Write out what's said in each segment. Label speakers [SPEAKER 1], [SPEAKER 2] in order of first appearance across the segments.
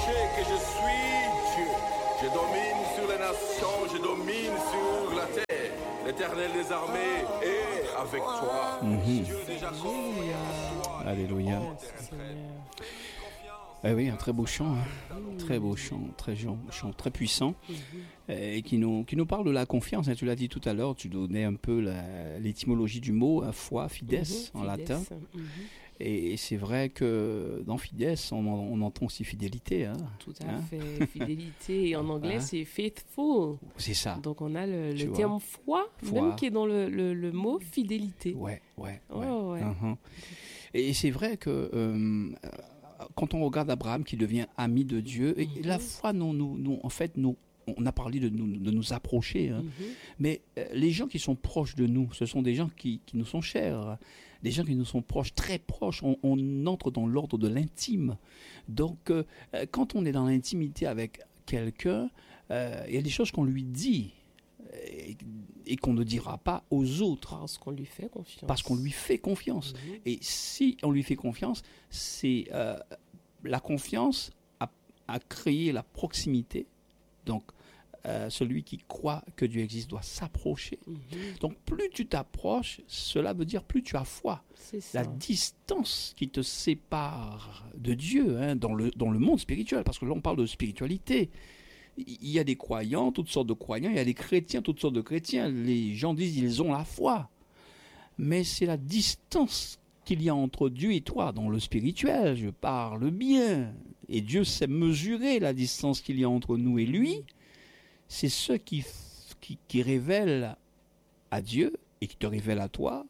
[SPEAKER 1] sais que je suis Dieu. Je domine sur les nations, je domine sur la terre. L'Éternel des armées est avec toi. Dieu déjà confié en toi.
[SPEAKER 2] Alléluia. Eh oui, un très beau chant, très beau chant, chant très puissant, et qui nous parle de la confiance. Tu l'as dit tout à l'heure, tu donnais un peu l'étymologie du mot, foi, fides en latin. Et c'est vrai que dans fides, on entend aussi fidélité.
[SPEAKER 3] Tout à fait, fidélité. Et en anglais, c'est faithful.
[SPEAKER 2] C'est ça.
[SPEAKER 3] Donc on a le terme foi, même qui est dans le mot fidélité.
[SPEAKER 2] Ouais. Et c'est vrai que quand on regarde Abraham qui devient ami de Dieu, et la foi, on a parlé de nous approcher, mais les gens qui sont proches de nous, ce sont des gens qui nous sont chers, des gens qui nous sont proches, très proches. On entre dans l'ordre de l'intime. Donc, quand on est dans l'intimité avec quelqu'un, il y a des choses qu'on lui dit et qu'on ne dira pas aux autres.
[SPEAKER 3] Parce qu'on lui fait confiance.
[SPEAKER 2] Parce qu'on lui fait confiance. Et si on lui fait confiance, c'est la confiance a créé la proximité. Donc, celui qui croit que Dieu existe doit s'approcher. Donc, plus tu t'approches, cela veut dire plus tu as foi.
[SPEAKER 3] C'est ça.
[SPEAKER 2] La distance qui te sépare de Dieu, dans le monde spirituel, parce que là, on parle de spiritualité. Il y a des croyants, toutes sortes de croyants, il y a des chrétiens, toutes sortes de chrétiens. Les gens disent qu'ils ont la foi. Mais c'est la distance qu'il y a entre Dieu et toi dans le spirituel. Je parle bien. Et Dieu sait mesurer la distance qu'il y a entre nous et lui. C'est ce qui révèle à Dieu et qui te révèle à toi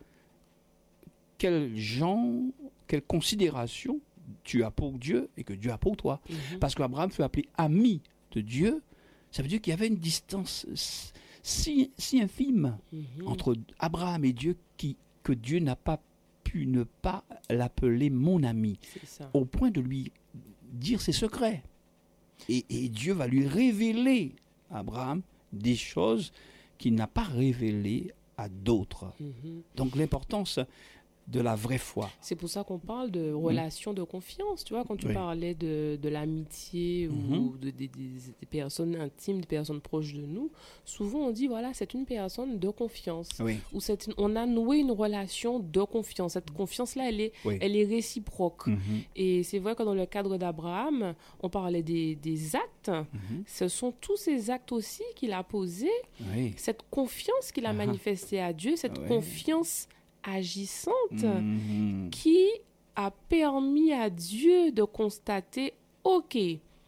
[SPEAKER 2] quelle considération tu as pour Dieu et que Dieu a pour toi. Parce qu'Abraham fut appelé ami de Dieu. Ça veut dire qu'il y avait une distance si infime entre Abraham et Dieu que Dieu n'a pas pu ne pas l'appeler mon ami, au point de lui dire ses secrets. Et Dieu va lui révéler à Abraham des choses qu'il n'a pas révélées à d'autres. Donc l'importance de la vraie foi.
[SPEAKER 3] C'est pour ça qu'on parle de relation de confiance. Tu vois, quand tu parlais de l'amitié ou des personnes intimes, des personnes proches de nous, souvent on dit, voilà, c'est une personne de confiance. Ou on a noué une relation de confiance. Cette confiance-là, elle est réciproque. Et c'est vrai que dans le cadre d'Abraham, on parlait des actes. Ce sont tous ces actes aussi qu'il a posés. Cette confiance qu'il a manifestée à Dieu, cette confiance agissante qui a permis à Dieu de constater, ok,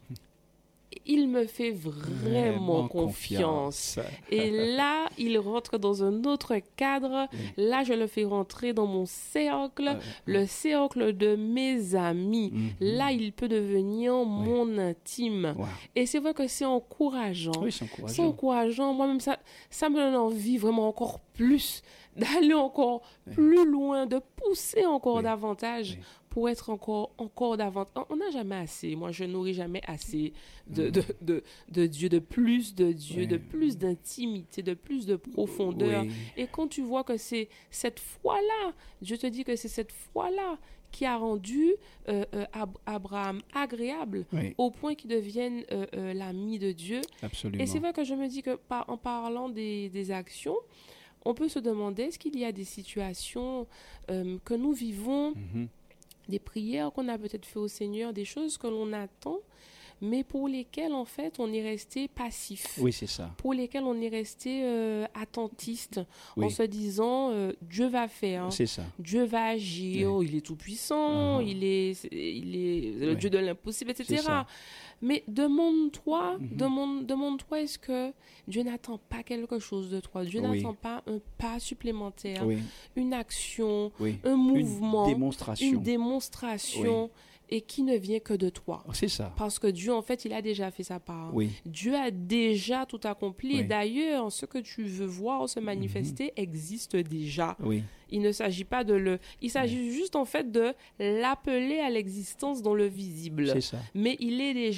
[SPEAKER 3] il me fait vraiment confiance. Et là, il rentre dans un autre cadre. Là, je le fais rentrer dans mon cercle, le cercle de mes amis. Là, il peut devenir mon intime. Et c'est vrai que c'est encourageant. C'est encourageant. Moi-même, ça me donne envie vraiment encore plus d'aller encore plus loin, de pousser encore davantage pour être encore davantage. On n'a jamais assez. Moi, je nourris jamais assez de Dieu, de plus Dieu, de plus d'intimité, de plus de profondeur. Et quand tu vois que c'est cette foi-là, je te dis que c'est cette foi-là qui a rendu Abraham agréable au point qu'il devienne l'ami de Dieu.
[SPEAKER 2] Absolument.
[SPEAKER 3] Et c'est vrai que je me dis que en parlant des actions, on peut se demander, est-ce qu'il y a des situations que nous vivons, des prières qu'on a peut-être fait au Seigneur, des choses que l'on attend, mais pour lesquelles, en fait, on est resté passif.
[SPEAKER 2] Oui, c'est ça.
[SPEAKER 3] Pour lesquelles on est resté attentiste, en se disant, Dieu va faire.
[SPEAKER 2] C'est ça.
[SPEAKER 3] Dieu va agir, il est tout-puissant, il est le Dieu de l'impossible, etc. Mais demande-toi, est-ce que Dieu n'attend pas quelque chose de toi? Dieu n'attend pas un pas supplémentaire, une action, un mouvement, une démonstration, et qui ne vient que de toi.
[SPEAKER 2] C'est ça.
[SPEAKER 3] Parce que Dieu, en fait, il a déjà fait sa part. Dieu a déjà tout accompli. Et d'ailleurs, ce que tu veux voir se manifester existe déjà. Il ne s'agit pas il s'agit juste, en fait, de l'appeler à l'existence dans le visible.
[SPEAKER 2] C'est ça.
[SPEAKER 3] Mais il est déjà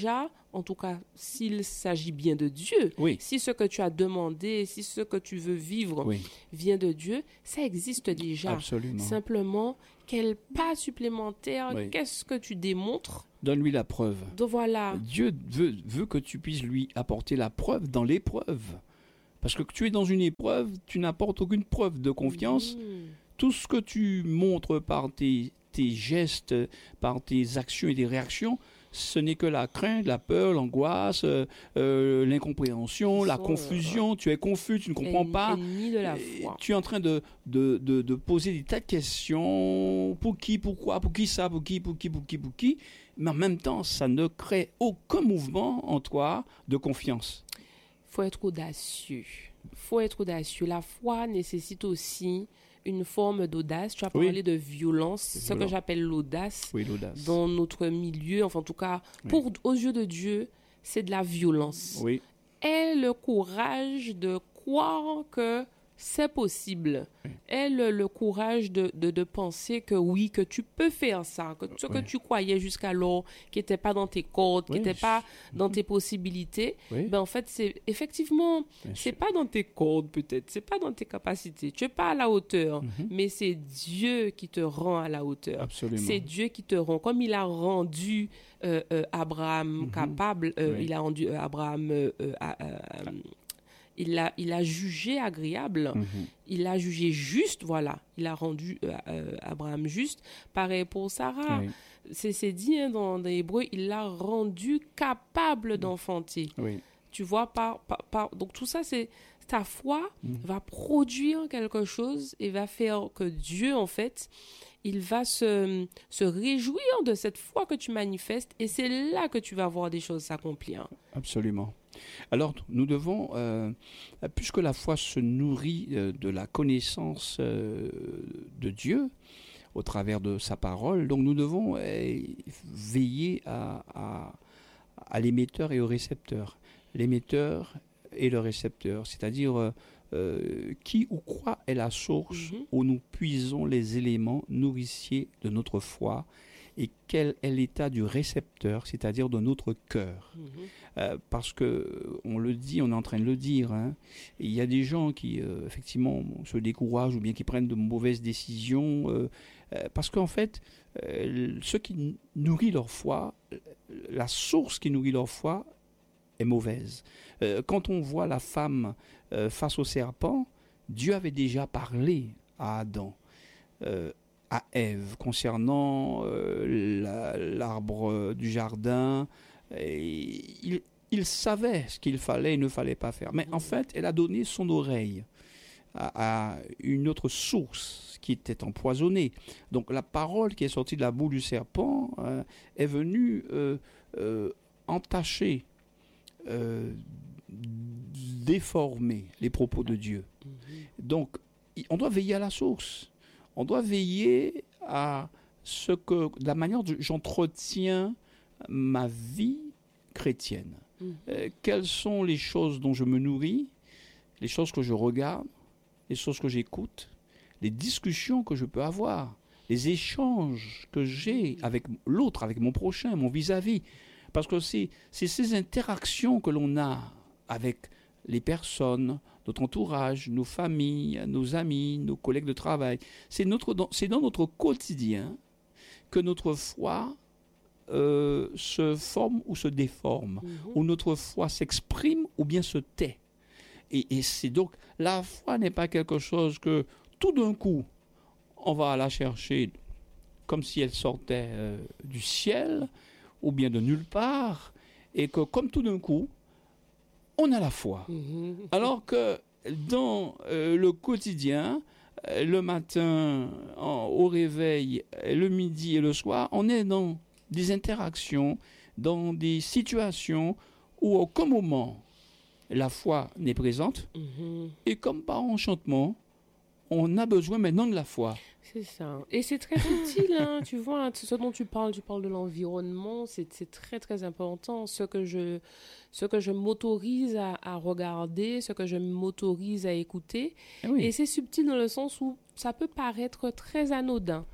[SPEAKER 3] en tout cas, s'il s'agit bien de Dieu,
[SPEAKER 2] Oui.
[SPEAKER 3] si ce que tu as demandé, si ce que tu veux vivre
[SPEAKER 2] Oui,
[SPEAKER 3] vient de Dieu, ça existe déjà.
[SPEAKER 2] absolument.
[SPEAKER 3] Simplement, quel pas supplémentaire,
[SPEAKER 2] Oui.
[SPEAKER 3] qu'est-ce que tu démontres?
[SPEAKER 2] Donne-lui la preuve.
[SPEAKER 3] Donc voilà.
[SPEAKER 2] Dieu veut que tu puisses lui apporter la preuve dans l'épreuve. Parce que tu es dans une épreuve, tu n'apportes aucune preuve de confiance. Tout ce que tu montres par tes gestes, par tes actions et tes réactions, ce n'est que la crainte, la peur, l'angoisse, l'incompréhension, la confusion. Tu es confus, tu ne comprends pas.
[SPEAKER 3] Ennemi de la foi.
[SPEAKER 2] Tu es en train de poser des tas de questions. Pour qui, pourquoi, pour qui ça, pour qui. Mais en même temps, ça ne crée aucun mouvement en toi de confiance.
[SPEAKER 3] Faut être audacieux. La foi nécessite aussi une forme d'audace. Tu as parlé de violence, ce que j'appelle l'audace.
[SPEAKER 2] Oui, l'audace.
[SPEAKER 3] Dans notre milieu, enfin en tout cas, aux yeux de Dieu, c'est de la violence.
[SPEAKER 2] Oui.
[SPEAKER 3] Aie le courage de croire que c'est possible. Aie le courage de penser que oui, que tu peux faire ça, que ce que tu croyais jusqu'alors, qui n'était pas dans tes cordes, qui n'était pas dans tes possibilités, ben en fait, c'est effectivement, c'est pas dans tes cordes peut-être, c'est pas dans tes capacités, tu n'es pas à la hauteur, mais c'est Dieu qui te rend à la hauteur.
[SPEAKER 2] Absolument.
[SPEAKER 3] C'est Dieu qui te rend, comme il a rendu Abraham capable, il a rendu Abraham... Il a jugé agréable, il a jugé juste, voilà. Il a rendu Abraham juste. Pareil pour Sarah.
[SPEAKER 2] Oui.
[SPEAKER 3] C'est dit dans l'hébreu, il l'a rendu capable d'enfanter.
[SPEAKER 2] Oui.
[SPEAKER 3] Tu vois, donc tout ça, c'est ta foi va produire quelque chose et va faire que Dieu, en fait, il va se réjouir de cette foi que tu manifestes et c'est là que tu vas voir des choses s'accomplir.
[SPEAKER 2] Absolument. Alors, nous devons, puisque la foi se nourrit de la connaissance de Dieu au travers de sa parole, donc nous devons veiller à l'émetteur et au récepteur. L'émetteur et le récepteur, c'est-à-dire qui ou quoi est la source où nous puisons les éléments nourriciers de notre foi et quel est l'état du récepteur, c'est-à-dire de notre cœur. Parce que, on le dit, on est en train de le dire, hein, il y a des gens qui, effectivement, se découragent ou bien qui prennent de mauvaises décisions, parce qu'en fait, ce qui nourrit leur foi, la source qui nourrit leur foi est mauvaise. Quand on voit la femme face au serpent, Dieu avait déjà parlé à Adam, à Ève, concernant l'arbre du jardin. Il savait ce qu'il fallait et ne fallait pas faire. Mais en fait, elle a donné son oreille à une autre source qui était empoisonnée. Donc la parole qui est sortie de la bouche du serpent est venue entacher, déformer les propos de Dieu. Donc, on doit veiller à la source. On doit veiller à la manière dont j'entretiens ma vie chrétienne. Quelles sont les choses dont je me nourris, les choses que je regarde, les choses que j'écoute, les discussions que je peux avoir, les échanges que j'ai avec l'autre, avec mon prochain, mon vis-à-vis. Parce que c'est ces interactions que l'on a avec les personnes, notre entourage, nos familles, nos amis, nos collègues de travail. C'est dans notre quotidien que notre foi se forme ou se déforme, où notre foi s'exprime ou bien se tait. Et c'est donc, la foi n'est pas quelque chose que tout d'un coup, on va la chercher comme si elle sortait du ciel ou bien de nulle part, et que comme tout d'un coup, on a la foi. Alors que dans le quotidien, le matin, au réveil, le midi et le soir, on est dans des interactions, dans des situations où, à aucun moment, la foi n'est présente. Et comme par enchantement, on a besoin maintenant de la foi.
[SPEAKER 3] C'est ça. Et c'est très utile, hein, tu vois, ce dont tu parles de l'environnement, c'est très, très important. Ce que je m'autorise à regarder, ce que je m'autorise à écouter.
[SPEAKER 2] Oui.
[SPEAKER 3] Et c'est subtil dans le sens où ça peut paraître très anodin.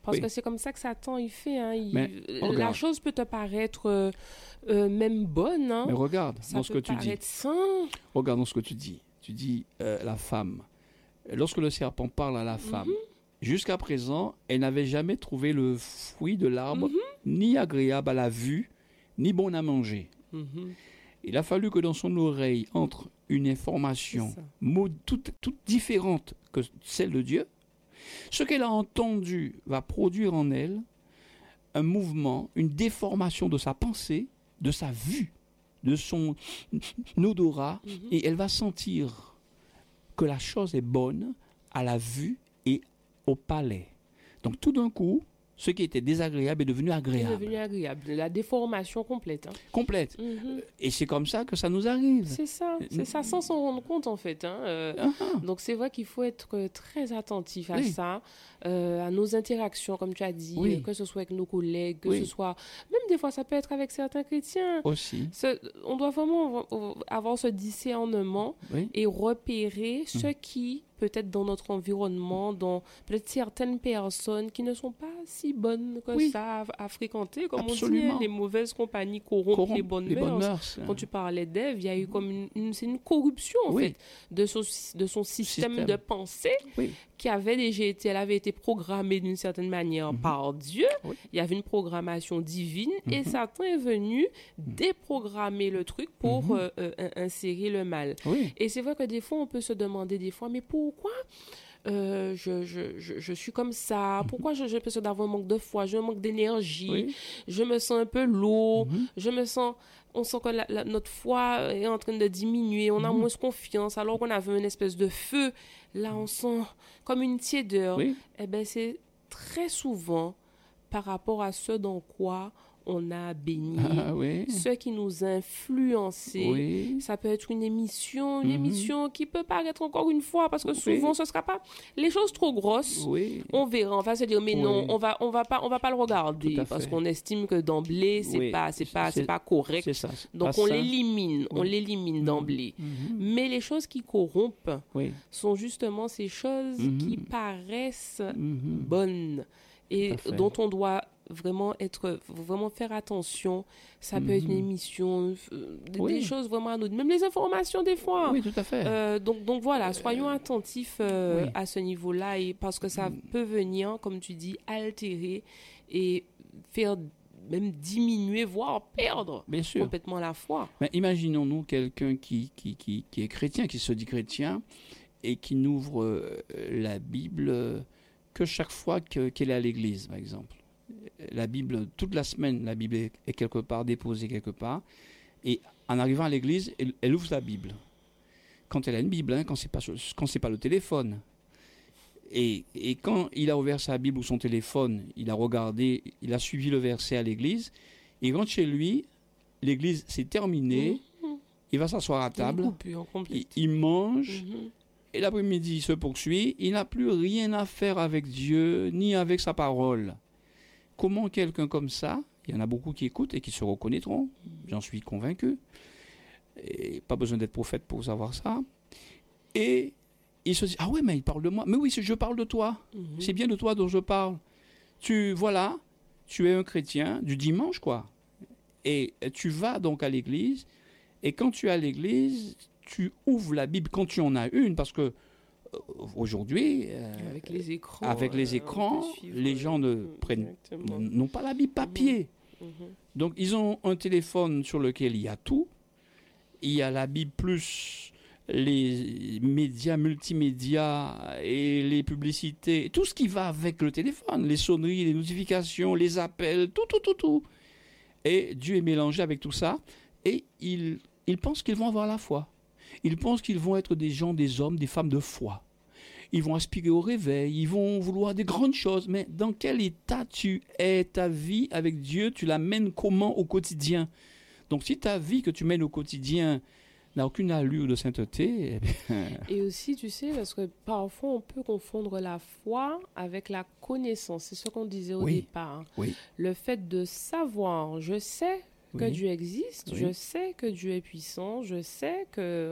[SPEAKER 3] Parce que c'est comme ça que Satan, il fait. Hein. La chose peut te paraître même bonne. Hein.
[SPEAKER 2] Mais regarde
[SPEAKER 3] ça
[SPEAKER 2] dans ce que tu dis.
[SPEAKER 3] Ça peut paraître sain.
[SPEAKER 2] Regarde dans ce que tu dis. Tu dis la femme. Lorsque le serpent parle à la femme, jusqu'à présent, elle n'avait jamais trouvé le fruit de l'arbre ni agréable à la vue, ni bon à manger. Il a fallu que dans son oreille entre une information toute différente que celle de Dieu. Ce qu'elle a entendu va produire en elle un mouvement, une déformation de sa pensée, de sa vue, de son odorat, et elle va sentir que la chose est bonne à la vue et au palais. Donc tout d'un coup, ce qui était désagréable est devenu agréable.
[SPEAKER 3] C'est devenu agréable. La déformation complète. Hein.
[SPEAKER 2] Complète. Et c'est comme ça que ça nous arrive.
[SPEAKER 3] C'est ça, sans s'en rendre compte en fait. Hein. Donc c'est vrai qu'il faut être très attentif à ça, à nos interactions, comme tu as dit, que ce soit avec nos collègues, que ce soit... Même des fois, ça peut être avec certains chrétiens.
[SPEAKER 2] Aussi.
[SPEAKER 3] On doit vraiment avoir ce discernement et repérer ce qui... peut-être dans notre environnement, dans peut-être certaines personnes qui ne sont pas si bonnes que ça à fréquenter, comme
[SPEAKER 2] Absolument.
[SPEAKER 3] on dit, les mauvaises compagnies corrompent les bonnes mœurs. Quand tu parlais d'Ève, il y a eu comme c'est une corruption en fait de son système de pensée qui avait déjà été, elle avait été programmée d'une certaine manière par Dieu. Il y avait une programmation divine et Satan est venu déprogrammer le truc pour insérer le mal. Et c'est vrai que des fois on peut se demander mais pourquoi je suis comme ça? Pourquoi j'ai l'impression d'avoir un manque de foi? J'ai un manque d'énergie? Je me sens un peu lourd? On sent que notre foi est en train de diminuer. On a moins confiance alors qu'on avait une espèce de feu. Là, on sent comme une tiédeur. Eh bien, c'est très souvent par rapport à ce dans quoi on a baigné, ce qui nous a influencé. Ça peut être une émission qui peut paraître encore une fois, parce que souvent ce sera pas les choses trop grosses. On verra, on va se dire mais non, on va pas le regarder parce qu'on estime que d'emblée c'est pas correct.
[SPEAKER 2] Ça,
[SPEAKER 3] donc on l'élimine d'emblée. Mais les choses qui corrompent sont justement ces choses qui paraissent bonnes et dont on doit vraiment faire attention. Ça peut être une émission, des choses vraiment anodines, même les informations des fois.
[SPEAKER 2] Oui, tout à fait.
[SPEAKER 3] Donc voilà, soyons attentifs à ce niveau-là, et parce que ça peut venir, comme tu dis, altérer et faire même diminuer, voire perdre complètement la foi.
[SPEAKER 2] Mais imaginons-nous quelqu'un qui est chrétien, qui se dit chrétien, et qui n'ouvre la Bible que chaque fois qu'elle est à l'église, par exemple. La Bible, toute la semaine, la Bible est quelque part, déposée quelque part. Et en arrivant à l'église, elle ouvre sa Bible. Quand elle a une Bible, quand c'est pas le téléphone. Et quand il a ouvert sa Bible ou son téléphone, il a regardé, il a suivi le verset à l'église. Il rentre chez lui, l'église c'est terminé, il va s'asseoir à table, il mange, et l'après-midi il se poursuit, il n'a plus rien à faire avec Dieu, ni avec sa parole. Comment quelqu'un comme ça, il y en a beaucoup qui écoutent et qui se reconnaîtront, j'en suis convaincu, et pas besoin d'être prophète pour savoir ça, et il se dit, ah ouais, mais il parle de moi, mais oui, je parle de toi, c'est bien de toi dont je parle, tu es un chrétien du dimanche, quoi, et tu vas donc à l'église, et quand tu es à l'église, tu ouvres la Bible quand tu en as une, parce que aujourd'hui,
[SPEAKER 3] avec les écrans,
[SPEAKER 2] les gens n'ont pas la Bible papier. Donc, ils ont un téléphone sur lequel il y a tout. Il y a la Bible plus les médias, multimédias et les publicités, tout ce qui va avec le téléphone, les sonneries, les notifications, les appels, tout. Et Dieu est mélangé avec tout ça. Et ils pensent qu'ils vont avoir la foi. Ils pensent qu'ils vont être des gens, des hommes, des femmes de foi. Ils vont aspirer au réveil, ils vont vouloir des grandes choses. Mais dans quel état tu es? Ta vie avec Dieu, tu la mènes comment au quotidien? Donc si ta vie que tu mènes au quotidien n'a aucune allure de sainteté...
[SPEAKER 3] Et aussi, tu sais, parce que parfois on peut confondre la foi avec la connaissance. C'est ce qu'on disait au départ. Le fait de savoir, je sais que Dieu existe, je sais que Dieu est puissant, je sais que...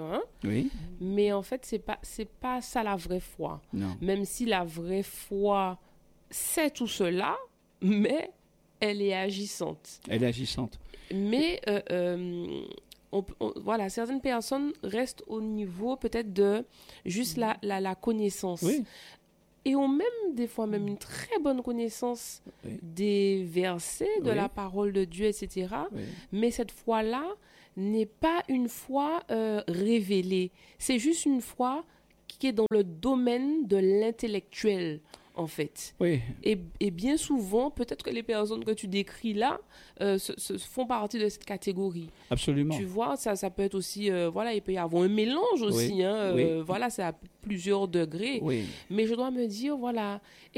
[SPEAKER 3] Mais en fait, c'est pas ça la vraie foi.
[SPEAKER 2] Non.
[SPEAKER 3] Même si la vraie foi, sait tout cela, mais elle est agissante.
[SPEAKER 2] Elle est agissante.
[SPEAKER 3] Mais voilà, certaines personnes restent au niveau peut-être de juste la connaissance.
[SPEAKER 2] Oui.
[SPEAKER 3] Et ont même, des fois, même une très bonne connaissance des versets, de la parole de Dieu, etc.
[SPEAKER 2] Oui.
[SPEAKER 3] Mais cette foi-là n'est pas une foi révélée. C'est juste une foi qui est dans le domaine de l'intellectuel, en fait.
[SPEAKER 2] Oui.
[SPEAKER 3] Et bien souvent, peut-être que les personnes que tu décris là font partie de cette catégorie.
[SPEAKER 2] Absolument.
[SPEAKER 3] Tu vois, ça peut être aussi, voilà, il peut y avoir un mélange aussi, voilà, c'est à plusieurs degrés.
[SPEAKER 2] Oui.
[SPEAKER 3] Mais je dois me dire, voilà,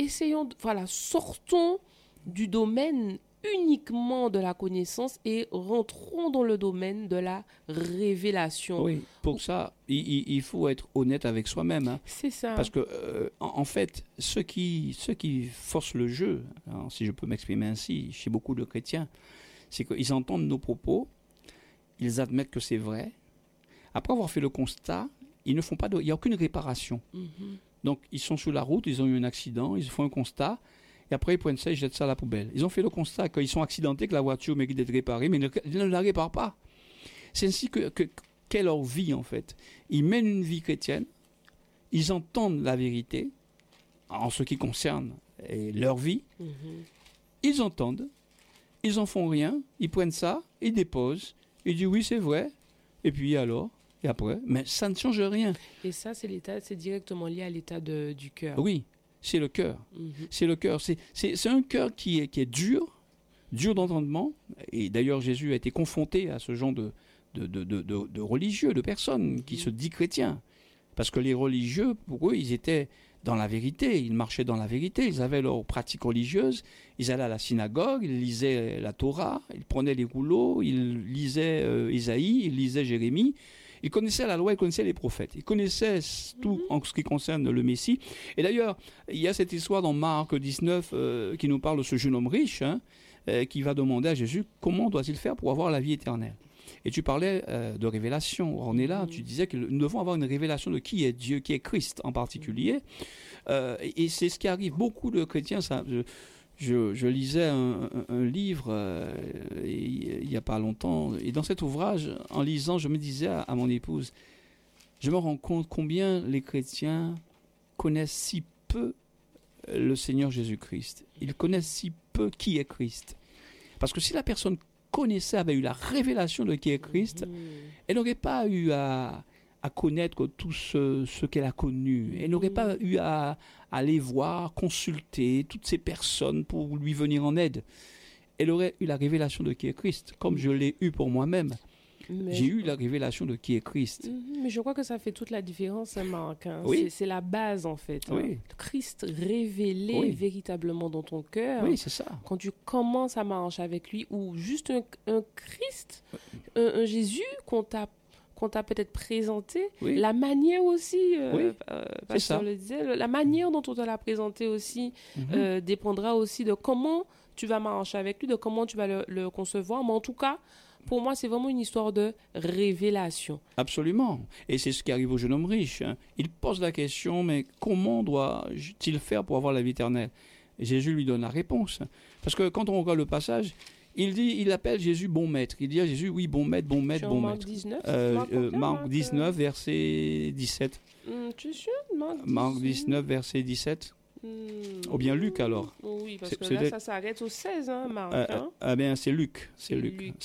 [SPEAKER 3] sortons du domaine uniquement de la connaissance et rentrons dans le domaine de la révélation.
[SPEAKER 2] Oui, pour ça, il faut être honnête avec soi-même. Hein.
[SPEAKER 3] C'est ça.
[SPEAKER 2] Parce que, en fait, ceux qui forcent le jeu, hein, si je peux m'exprimer ainsi, chez beaucoup de chrétiens, c'est qu'ils entendent nos propos, ils admettent que c'est vrai. Après avoir fait le constat, il n'y a aucune réparation.
[SPEAKER 3] Mm-hmm.
[SPEAKER 2] Donc, ils sont sur la route, ils ont eu un accident, ils font un constat, et après, ils prennent ça et jettent ça à la poubelle. Ils ont fait le constat qu'ils sont accidentés, que la voiture mérite d'être réparée, mais ils ne la réparent pas. C'est ainsi qu'est leur vie, en fait. Ils mènent une vie chrétienne, ils entendent la vérité, en ce qui concerne leur vie, ils entendent, ils n'en font rien, ils prennent ça, ils déposent, ils disent oui, c'est vrai, et puis alors, et après, mais ça ne change rien.
[SPEAKER 3] Et ça, c'est directement lié à l'état du cœur.
[SPEAKER 2] Oui. C'est le cœur.
[SPEAKER 3] Mm-hmm.
[SPEAKER 2] C'est le cœur. C'est un cœur qui est dur d'entendement. Et d'ailleurs, Jésus a été confronté à ce genre de religieux, de personnes qui se disent chrétiens. Parce que les religieux, pour eux, ils étaient dans la vérité. Ils marchaient dans la vérité. Ils avaient leurs pratiques religieuses. Ils allaient à la synagogue, ils lisaient la Torah, ils prenaient les rouleaux, ils lisaient Isaïe, ils lisaient Jérémie. Ils connaissaient la loi, ils connaissaient les prophètes. Ils connaissaient tout en ce qui concerne le Messie. Et d'ailleurs, il y a cette histoire dans Marc 19 qui nous parle de ce jeune homme riche qui va demander à Jésus comment doit-il faire pour avoir la vie éternelle. Et tu parlais de révélation. On est là, tu disais que nous devons avoir une révélation de qui est Dieu, qui est Christ en particulier. Et c'est ce qui arrive. Beaucoup de chrétiens, je lisais un livre il n'y a pas longtemps, et dans cet ouvrage, en lisant, je me disais à mon épouse, je me rends compte combien les chrétiens connaissent si peu le Seigneur Jésus-Christ. Ils connaissent si peu qui est Christ. Parce que si la personne connaissait, avait eu la révélation de qui est Christ, elle n'aurait pas eu à connaître tout ce qu'elle a connu. Elle n'aurait pas eu à aller voir, consulter toutes ces personnes pour lui venir en aide. Elle aurait eu la révélation de qui est Christ, comme je l'ai eu pour moi-même. J'ai eu la révélation de qui est Christ.
[SPEAKER 3] Mais je crois que ça fait toute la différence, Marc. Hein.
[SPEAKER 2] Oui.
[SPEAKER 3] C'est la base, en fait.
[SPEAKER 2] Oui.
[SPEAKER 3] Hein. Christ révélé véritablement dans ton cœur.
[SPEAKER 2] Oui, c'est ça.
[SPEAKER 3] Quand tu commences à marcher avec lui, ou juste un Christ, un Jésus qu'on t'a peut-être présenté, la manière aussi, Pasteur le disait, la manière dont on te l'a présenté aussi dépendra aussi de comment tu vas marcher avec lui, de comment tu vas le concevoir. Mais en tout cas, pour moi, c'est vraiment une histoire de révélation.
[SPEAKER 2] Absolument. Et c'est ce qui arrive au jeune homme riche. Hein. Il pose la question, mais comment doit-il faire pour avoir la vie éternelle ? Et Jésus lui donne la réponse. Parce que quand on regarde le passage, il appelle Jésus bon maître. Il dit à Jésus, oui, bon maître, bon maître, bon maître. Marc 19, verset 17.
[SPEAKER 3] Tu es sûr,
[SPEAKER 2] Marc 19, verset 17. Ou bien Luc alors.
[SPEAKER 3] Oui, parce que là, ça s'arrête au 16, hein, Marc.
[SPEAKER 2] Ah bien, c'est Luc. C'est Luc.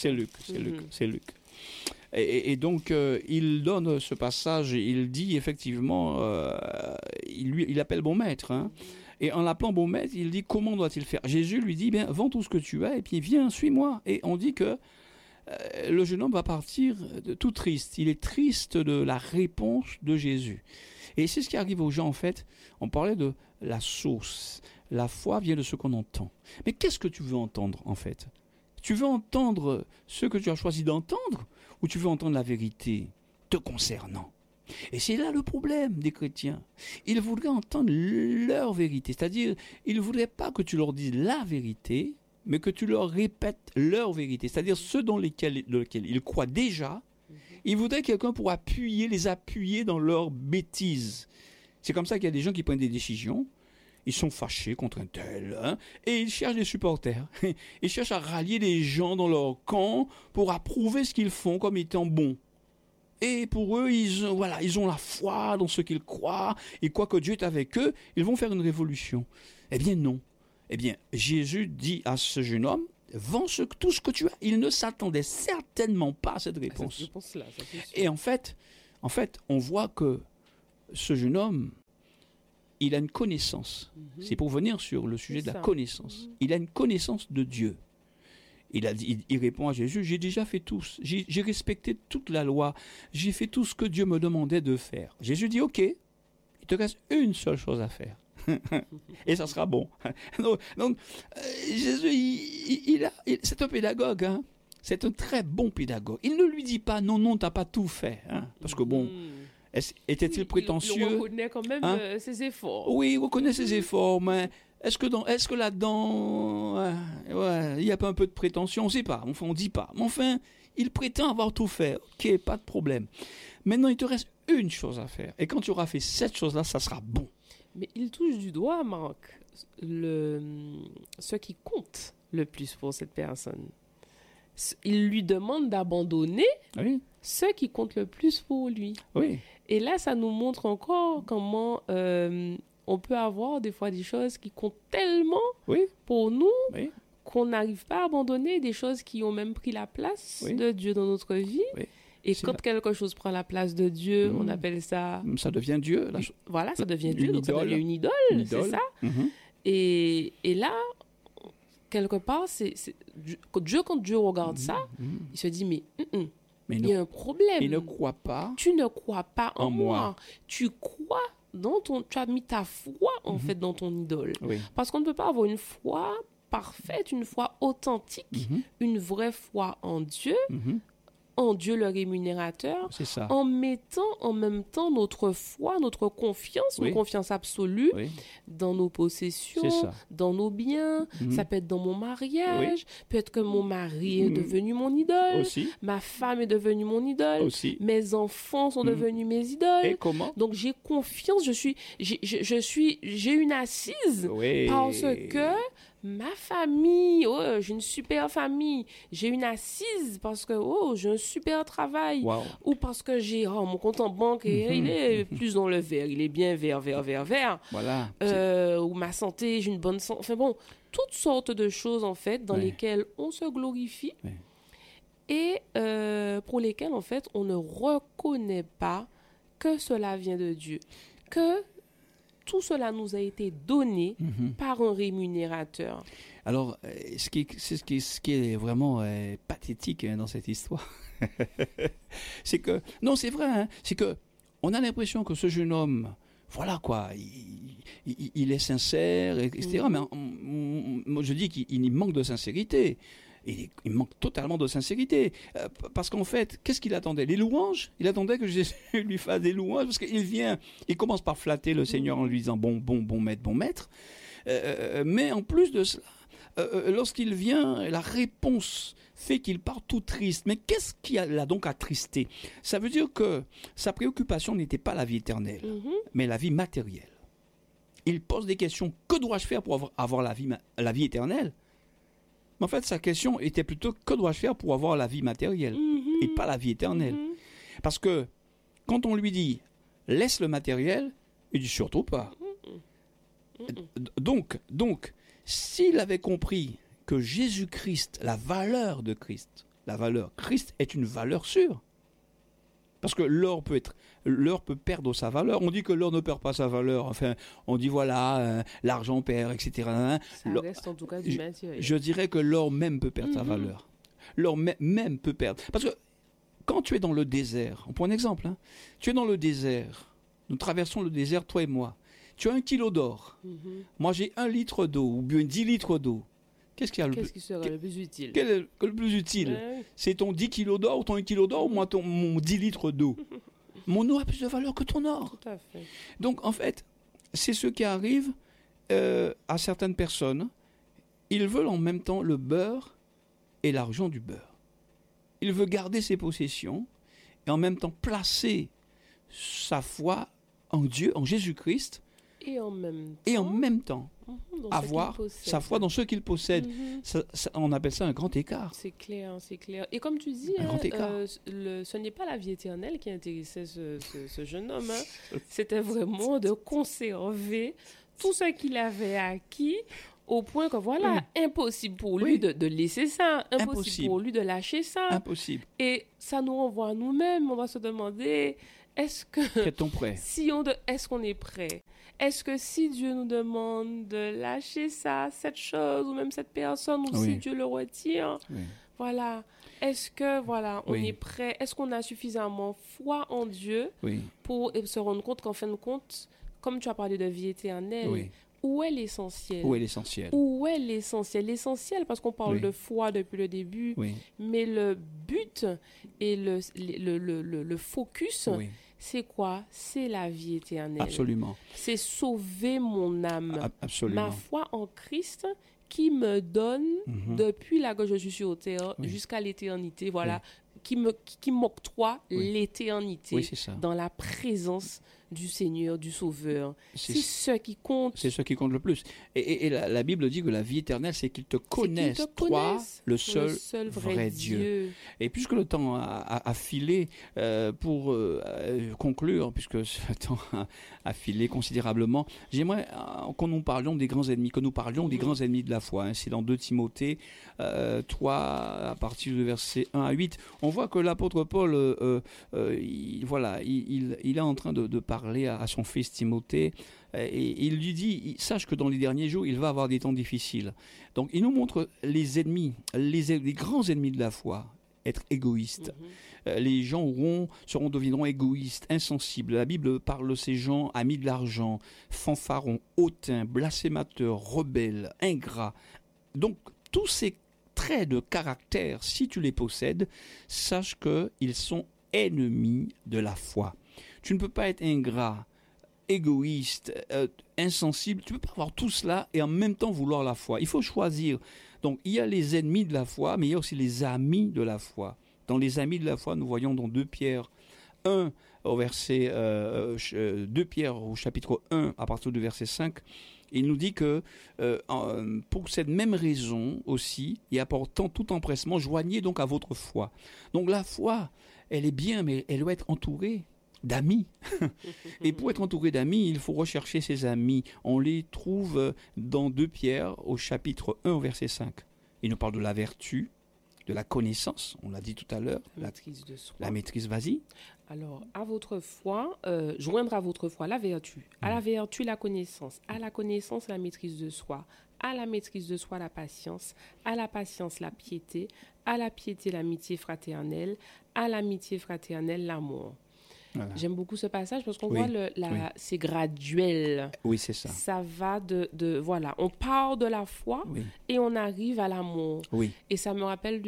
[SPEAKER 2] Et donc, il donne ce passage, il dit effectivement, il appelle bon maître. Hein. Et en l'appelant bon maître, il dit comment doit-il faire ? Jésus lui dit, vends tout ce que tu as et puis viens, suis-moi. Et on dit que le jeune homme va partir tout triste. Il est triste de la réponse de Jésus. Et c'est ce qui arrive aux gens en fait. On parlait de la source. La foi vient de ce qu'on entend. Mais qu'est-ce que tu veux entendre en fait ? Tu veux entendre ce que tu as choisi d'entendre ou tu veux entendre la vérité te concernant ? Et c'est là le problème des chrétiens. Ils voudraient entendre leur vérité. C'est-à-dire, ils ne voudraient pas que tu leur dises la vérité, mais que tu leur répètes leur vérité. C'est-à-dire ceux dans lesquels ils croient déjà. Ils voudraient quelqu'un pour les appuyer dans leurs bêtises. C'est comme ça qu'il y a des gens qui prennent des décisions. ils sont fâchés contre un tel, hein, et ils cherchent des supporters. Ils cherchent à rallier les gens dans leur camp pour approuver ce qu'ils font comme étant bon. Et pour eux, ils ont la foi dans ce qu'ils croient, ils croient que Dieu est avec eux, ils vont faire une révolution. Eh bien non. Eh bien, Jésus dit à ce jeune homme, vends tout ce que tu as. Il ne s'attendait certainement pas à cette réponse. Et en fait, on voit que ce jeune homme, il a une connaissance. C'est pour venir sur le sujet de la connaissance. Il a une connaissance de Dieu. Il répond à Jésus, j'ai déjà fait tout, j'ai respecté toute la loi, j'ai fait tout ce que Dieu me demandait de faire. Jésus dit, ok, il te reste une seule chose à faire. Et ça sera bon. Donc Jésus, c'est un pédagogue, hein. C'est un très bon pédagogue. Il ne lui dit pas, non, tu n'as pas tout fait. Hein. Parce que bon, était-il prétentieux?
[SPEAKER 3] Il reconnaît quand même ses efforts.
[SPEAKER 2] Oui, il reconnaît ses efforts, mais est-ce que là-dedans, il n'y a pas un peu de prétention? On ne sait pas, enfin, on ne dit pas. Mais enfin, il prétend avoir tout fait. Ok, pas de problème. Maintenant, il te reste une chose à faire. Et quand tu auras fait cette chose-là, ça sera bon.
[SPEAKER 3] Mais il touche du doigt, Marc, ce qui compte le plus pour cette personne. Il lui demande d'abandonner ce qui compte le plus pour lui.
[SPEAKER 2] Oui.
[SPEAKER 3] Et là, ça nous montre encore comment on peut avoir des fois des choses qui comptent tellement pour nous qu'on n'arrive pas à abandonner, des choses qui ont même pris la place de Dieu dans notre vie. Oui. Et quand quelque chose prend la place de Dieu, on appelle ça...
[SPEAKER 2] Ça devient Dieu.
[SPEAKER 3] Voilà, ça devient Dieu, donc ça devient une idole, c'est ça. Et là, quelque part, Dieu, quand Dieu regarde ça, il se dit, mais il y a un problème.
[SPEAKER 2] Il ne croit pas.
[SPEAKER 3] Tu ne crois pas en moi. Tu crois tu as mis ta foi, en fait, dans ton idole. Oui. Parce qu'on ne peut pas avoir une foi parfaite, une foi authentique, une vraie foi en Dieu, en Dieu le rémunérateur, en mettant en même temps notre foi, notre confiance, une confiance absolue dans nos possessions, dans nos biens. Ça peut être dans mon mariage, peut-être que mon mari est devenu mon idole, ma femme est devenue mon idole, mes enfants sont devenus mes idoles.
[SPEAKER 2] Et comment?
[SPEAKER 3] Donc j'ai confiance, j'ai une assise parce que ma famille, j'ai une super famille, j'ai une assise parce que j'ai un super travail, ou parce que j'ai mon compte en banque et il est plus dans le vert, il est bien vert.
[SPEAKER 2] Voilà.
[SPEAKER 3] Ou ma santé, j'ai une bonne santé. Enfin bon, toutes sortes de choses en fait dans lesquelles on se glorifie et pour lesquelles en fait on ne reconnaît pas que cela vient de Dieu, que tout cela nous a été donné par un rémunérateur.
[SPEAKER 2] Alors, ce qui est vraiment pathétique dans cette histoire, c'est que, non, c'est vrai, hein, c'est que on a l'impression que ce jeune homme, voilà quoi, il est sincère, etc. Mais moi, je dis qu'il manque de sincérité. Il manque totalement de sincérité. Parce qu'en fait, qu'est-ce qu'il attendait? Les louanges? Il attendait que Jésus lui fasse des louanges, parce il commence par flatter le Seigneur en lui disant bon maître. Mais en plus de cela, lorsqu'il vient, la réponse fait qu'il part tout triste. Mais qu'est-ce qui l'a donc attristé? Ça veut dire que sa préoccupation n'était pas la vie éternelle, mais la vie matérielle. Il pose des questions. Que dois-je faire pour avoir la vie éternelle? Mais en fait, sa question était plutôt que dois-je faire pour avoir la vie matérielle et pas la vie éternelle. Parce que quand on lui dit laisse le matériel, il dit surtout pas. Donc, s'il avait compris que Jésus-Christ, la valeur de Christ, Christ est une valeur sûre. Parce que l'or peut perdre sa valeur. On dit que l'or ne perd pas sa valeur. Enfin, on dit voilà, l'argent perd, etc.
[SPEAKER 3] Ça reste en tout cas du matériel.
[SPEAKER 2] Je dirais que l'or même peut perdre sa valeur. L'or même peut perdre. Parce que quand tu es dans le désert, on prend un exemple, hein, tu es dans le désert, nous traversons le désert, toi et moi. Tu as 1 kilo d'or. Moi, j'ai 1 litre d'eau ou bien 10 litres d'eau. Qu'est-ce qui
[SPEAKER 3] sera le plus utile?
[SPEAKER 2] Quel est le plus utile? C'est ton 10 kilos d'or ou ton 1 kilo d'or ou moi mon 10 litres d'eau? Mon eau a plus de valeur que ton or.
[SPEAKER 3] Tout à fait.
[SPEAKER 2] Donc, en fait, c'est ce qui arrive à certaines personnes. Ils veulent en même temps le beurre et l'argent du beurre. Il veut garder ses possessions et en même temps placer sa foi en Dieu, en Jésus-Christ,
[SPEAKER 3] Et en même temps,
[SPEAKER 2] avoir sa foi dans ce qu'il possède. On appelle ça un grand écart.
[SPEAKER 3] C'est clair, c'est clair. Et comme tu dis, ce n'est pas la vie éternelle qui intéressait ce jeune homme. C'était vraiment de conserver tout ce qu'il avait acquis, au point que impossible pour lui de laisser ça, impossible pour lui de lâcher ça.
[SPEAKER 2] Impossible.
[SPEAKER 3] Et ça nous renvoie à nous-mêmes. On va se demander,
[SPEAKER 2] est-on prêt?
[SPEAKER 3] Est-ce qu'on est prêt? Est-ce que si Dieu nous demande de lâcher ça, cette chose, ou même cette personne, ou si Dieu le retire, est-ce que, on est prêt? Est-ce qu'on a suffisamment foi en Dieu pour se rendre compte qu'en fin de compte, comme tu as parlé de vie éternelle, où est l'essentiel? L'essentiel, parce qu'on parle de foi depuis le début, mais le but et le focus, c'est quoi? C'est la vie éternelle.
[SPEAKER 2] Absolument.
[SPEAKER 3] C'est sauver mon âme.
[SPEAKER 2] Absolument.
[SPEAKER 3] Ma foi en Christ qui me donne, depuis là que je suis sur terre, jusqu'à l'éternité, qui m'octroie l'éternité dans la présence du Seigneur, du Sauveur. C'est ce qui compte.
[SPEAKER 2] C'est ce qui compte le plus. Et la Bible dit que la vie éternelle, c'est qu'ils te connaissent, toi, le seul vrai Dieu. Et puisque le temps a filé, pour conclure, puisque le temps a filé considérablement, j'aimerais que nous parlions des grands ennemis, des grands ennemis de la foi. C'est dans 2 Timothée 3, à partir du verset 1 à 8. On voit que l'apôtre Paul, il est en train de parler à son fils Timothée, et il lui dit, sache que dans les derniers jours, il va avoir des temps difficiles. Donc, il nous montre les ennemis, les grands ennemis de la foi, être égoïstes. Les gens deviendront égoïstes, insensibles. La Bible parle de ces gens amis de l'argent, fanfarons, hautains, blasphémateurs, rebelles, ingrats. Donc, tous ces traits de caractère, si tu les possèdes, sache qu'ils sont ennemis de la foi. Tu ne peux pas être ingrat, égoïste, insensible. Tu ne peux pas avoir tout cela et en même temps vouloir la foi. Il faut choisir. Donc, il y a les ennemis de la foi, mais il y a aussi les amis de la foi. Dans les amis de la foi, nous voyons dans 2 Pierre 1, au verset 2 Pierre au chapitre 1, à partir du verset 5, il nous dit que pour cette même raison aussi, et apportant tout empressement, joignez donc à votre foi. Donc la foi, elle est bien, mais elle doit être entourée d'amis. Et pour être entouré d'amis, il faut rechercher ses amis. On les trouve dans 2 Pierre au chapitre 1 au verset 5. Il nous parle de la vertu, de la connaissance, on l'a dit tout à l'heure.
[SPEAKER 3] La maîtrise de soi.
[SPEAKER 2] La maîtrise, vas-y.
[SPEAKER 3] Alors, à votre foi, joindre à votre foi la vertu. À la vertu, la connaissance. À la connaissance, la maîtrise de soi. À la maîtrise de soi, la patience. À la patience, la piété. À la piété, l'amitié fraternelle. À l'amitié fraternelle, l'amour. Voilà. J'aime beaucoup ce passage parce qu'on voit c'est graduel.
[SPEAKER 2] Oui, c'est ça.
[SPEAKER 3] Ça va on part de la foi et on arrive à l'amour.
[SPEAKER 2] Oui.
[SPEAKER 3] Et ça me rappelle,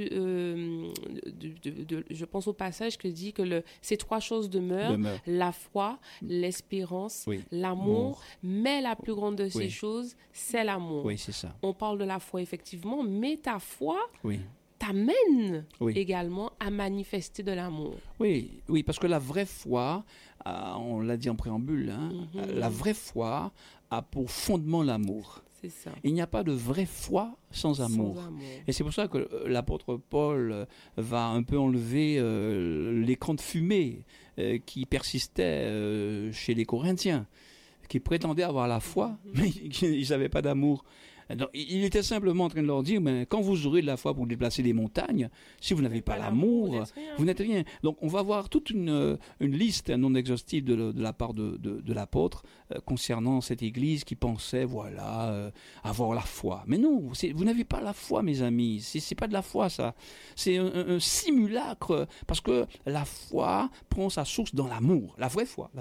[SPEAKER 3] je pense au passage que dit que ces 3 choses demeurent, la foi, l'espérance, l'amour, mais la plus grande de ces choses, c'est l'amour.
[SPEAKER 2] Oui, c'est ça.
[SPEAKER 3] On parle de la foi effectivement, mais ta foi... t'amène également à manifester de l'amour.
[SPEAKER 2] Oui, parce que la vraie foi, on l'a dit en préambule, la vraie foi a pour fondement l'amour.
[SPEAKER 3] C'est ça.
[SPEAKER 2] Il n'y a pas de vraie foi sans amour. Et c'est pour ça que l'apôtre Paul va un peu enlever l'écran de fumée qui persistait chez les Corinthiens, qui prétendaient avoir la foi, mais ils n'avaient pas d'amour. Donc, il était simplement en train de leur dire, mais quand vous aurez de la foi pour déplacer des montagnes, si vous n'avez pas l'amour, vous n'êtes rien. Donc on va voir toute une liste non exhaustive de la part de l'apôtre concernant cette église qui pensait, avoir la foi. Mais non, vous n'avez pas la foi, mes amis. C'est pas de la foi, ça. C'est un simulacre, parce que la foi prend sa source dans l'amour. La vraie foi.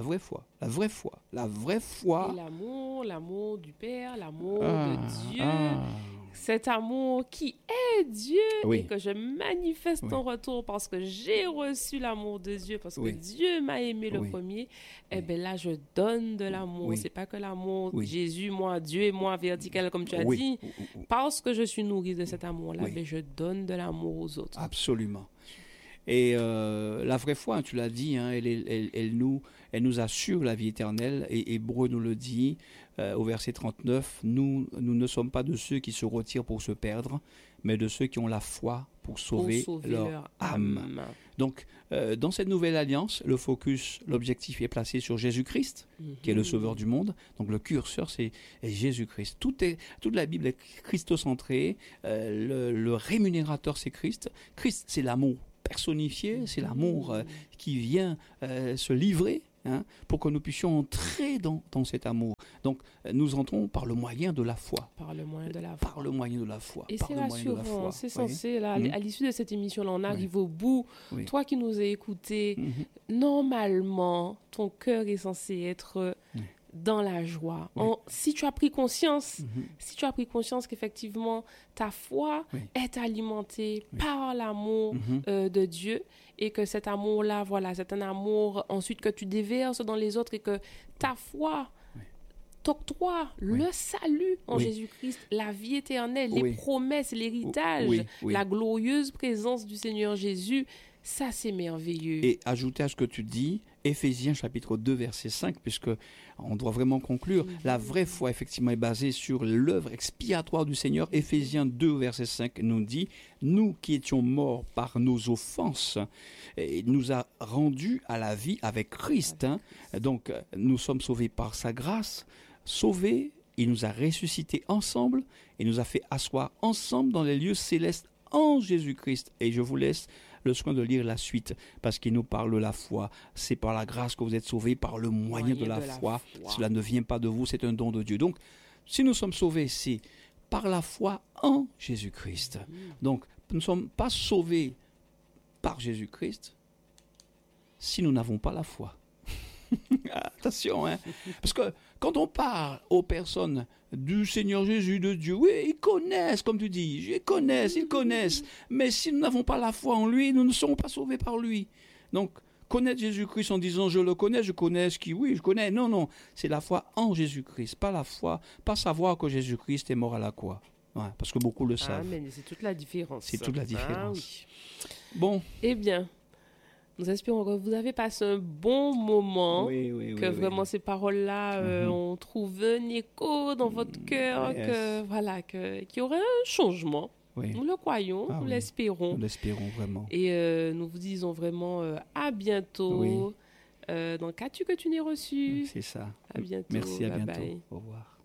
[SPEAKER 3] Et l'amour du Père, l'amour de Dieu. Cet amour qui est Dieu et que je manifeste en retour parce que j'ai reçu l'amour de Dieu, parce que Dieu m'a aimé le premier, bien là je donne de l'amour. C'est pas que l'amour Jésus, moi, Dieu et moi vertical comme tu as dit. Parce que je suis nourri de cet amour-là, je donne de l'amour aux autres.
[SPEAKER 2] Absolument. Et la vraie foi, hein, tu l'as dit, hein, elle nous assure la vie éternelle. Et Hébreu nous le dit au verset 39, nous ne sommes pas de ceux qui se retirent pour se perdre, mais de ceux qui ont la foi pour sauver leur âme. Donc, dans cette nouvelle alliance, le focus, l'objectif est placé sur Jésus-Christ, qui est le sauveur du monde. Donc, le curseur, c'est Jésus-Christ. Toute la Bible est christocentrée. Le rémunérateur, c'est Christ. Christ, c'est l'amour personnifié, c'est l'amour qui vient se livrer, hein, pour que nous puissions entrer dans cet amour. Donc, nous entrons par le moyen de la foi.
[SPEAKER 3] Par le moyen de la foi.
[SPEAKER 2] Par le moyen de la foi.
[SPEAKER 3] Et c'est rassurant, c'est censé, là, à l'issue de cette émission-là, on arrive au bout. Oui. Toi qui nous as écoutés, normalement, ton cœur est censé être dans la joie. Si tu as pris conscience, qu'effectivement, ta foi est alimentée par l'amour de Dieu, et que cet amour-là, voilà, c'est un amour ensuite que tu déverses dans les autres, et que ta foi t'octroie le salut en Jésus-Christ, la vie éternelle, les promesses, l'héritage, la glorieuse présence du Seigneur Jésus. Ça, c'est merveilleux.
[SPEAKER 2] Et ajouter à ce que tu dis, Éphésiens chapitre 2, verset 5, puisque on doit vraiment conclure, la vraie foi, effectivement, est basée sur l'œuvre expiatoire du Seigneur. Éphésiens 2, verset 5 nous dit, « Nous qui étions morts par nos offenses, il nous a rendus à la vie avec Christ. » Donc, nous sommes sauvés par sa grâce. Sauvés, il nous a ressuscités ensemble et nous a fait asseoir ensemble dans les lieux célestes en Jésus-Christ. Et je vous laisse le soin de lire la suite, parce qu'il nous parle de la foi. C'est par la grâce que vous êtes sauvés, par le moyen de la foi. Cela ne vient pas de vous, c'est un don de Dieu. Donc, si nous sommes sauvés, c'est par la foi en Jésus-Christ. Donc, nous ne sommes pas sauvés par Jésus-Christ si nous n'avons pas la foi. Attention, hein? Parce que quand on parle aux personnes du Seigneur Jésus, de Dieu, oui, ils connaissent, comme tu dis, ils connaissent, mais si nous n'avons pas la foi en lui, nous ne serons pas sauvés par lui. Donc, connaître Jésus-Christ en disant je le connais, je connais ce qui, oui, je connais, non, c'est la foi en Jésus-Christ, pas la foi, pas savoir que Jésus-Christ est mort à la croix. Ouais, parce que beaucoup le savent.
[SPEAKER 3] Mais c'est toute la différence.
[SPEAKER 2] C'est toute la différence.
[SPEAKER 3] Oui.
[SPEAKER 2] Bon.
[SPEAKER 3] Eh bien, nous espérons que vous avez passé un bon moment, que vraiment ces paroles-là ont trouvé un écho dans votre cœur, qu'il y aura un changement. Nous le croyons, nous l'espérons.
[SPEAKER 2] Nous l'espérons vraiment.
[SPEAKER 3] Et nous vous disons vraiment à bientôt. Donc, as-tu que tu n'aies reçu?
[SPEAKER 2] C'est ça.
[SPEAKER 3] À bientôt.
[SPEAKER 2] Merci, à bientôt.
[SPEAKER 3] Bye.
[SPEAKER 2] Au revoir.